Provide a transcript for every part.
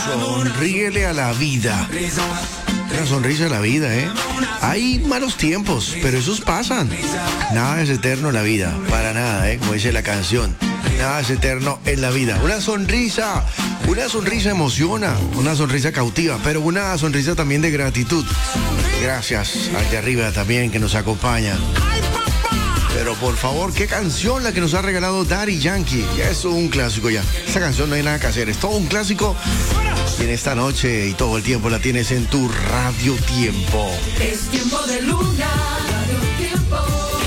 Sonríele a la vida. Una sonrisa a la vida, ¿eh? Hay malos tiempos, pero esos pasan. Nada es eterno en la vida, para nada, ¿eh? Como dice la canción. Nada es eterno en la vida. Una sonrisa emociona, una sonrisa cautiva, pero una sonrisa también de gratitud. Gracias al de arriba también que nos acompaña. Pero por favor, qué canción la que nos ha regalado Daddy Yankee. Ya es un clásico ya. Esta canción no hay nada que hacer, es todo un clásico. Y en esta noche y todo el tiempo la tienes en tu Radio Tiempo. Es tiempo de luna, Radio Tiempo,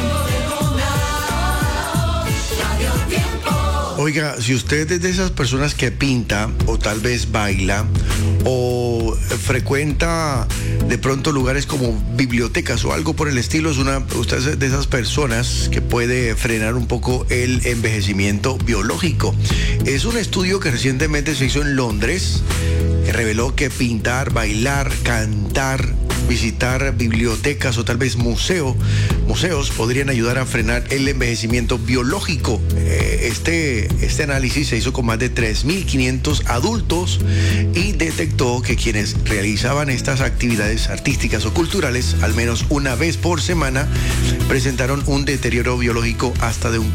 Radio Tiempo. Oiga, si usted es de esas personas que pinta o tal vez baila o frecuenta de pronto lugares como bibliotecas o algo por el estilo, usted es de esas personas que puede frenar un poco el envejecimiento biológico. Es un estudio que recientemente se hizo en Londres que reveló que pintar, bailar, cantar, visitar bibliotecas o tal vez museos podrían ayudar a frenar el envejecimiento biológico. Este análisis se hizo con más de 3.500 adultos y detectó que quienes realizaban estas actividades artísticas o culturales al menos una vez por semana presentaron un deterioro biológico hasta de un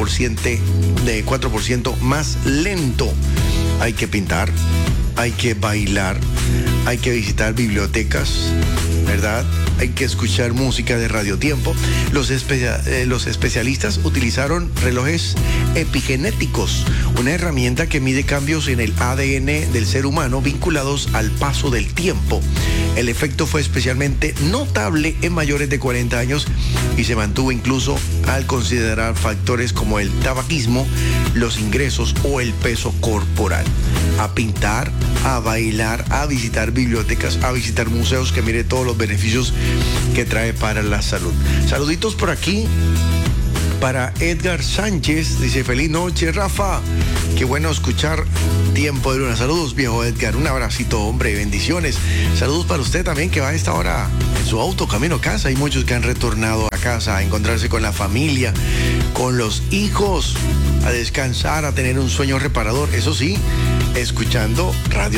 4% más lento. Hay que pintar, hay que bailar, hay que visitar bibliotecas, ¿verdad? Hay que escuchar música de Radio Tiempo. Los especialistas utilizaron relojes epigenéticos, una herramienta que mide cambios en el ADN del ser humano vinculados al paso del tiempo. El efecto fue especialmente notable en mayores de 40 años y se mantuvo incluso al considerar factores como el tabaquismo, los ingresos o el peso corporal. A pintar, a bailar, a visitar bibliotecas, a visitar museos, que mire todos los beneficios que trae para la salud. Saluditos por aquí para Edgar Sánchez, dice: feliz noche, Rafa, qué bueno escuchar Tiempo de Luna. Saludos, viejo Edgar, un abracito, hombre, bendiciones. Saludos para usted también, que va a esta hora en su auto camino a casa. Hay muchos que han retornado a casa a encontrarse con la familia, con los hijos, a descansar, a tener un sueño reparador, eso sí, escuchando Radio